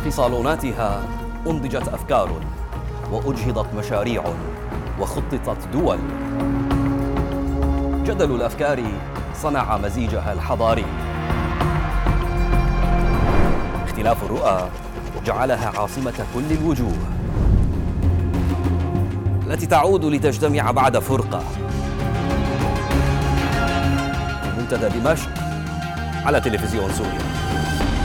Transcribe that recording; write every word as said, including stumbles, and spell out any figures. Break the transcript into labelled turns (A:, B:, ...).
A: في صالوناتها أنضجت أفكار وأجهضت مشاريع وخططت دول. جدل الأفكار صنع مزيجها الحضاري. اختلاف الرؤى جعلها عاصمة كل الوجوه التي تعود لتجتمع بعد فرقة في منتدى دمشق على تلفزيون سوريا.